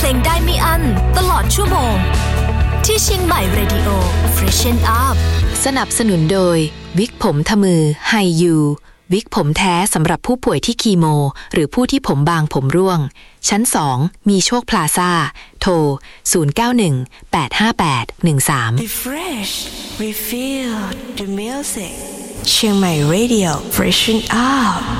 ลงได้ไม่อั้นตลอดชั่วโมงที่เชียงใหม่เรดิโอ Freshen Up สนับสนุนโดยวิกผมทมือไฮยูวิกผมแท้สำหรับผู้ป่วยที่คีโมหรือผู้ที่ผมบางผมร่วงชั้น2มีโชคพลาซ่าโทร09185813 Refresh Refill the music เชียงใหม่ Radio Freshen Up